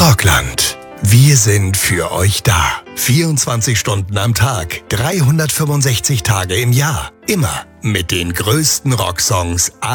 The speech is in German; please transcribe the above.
Rockland. Wir sind für euch da. 24 Stunden am Tag, 365 Tage im Jahr. Immer mit den größten Rocksongs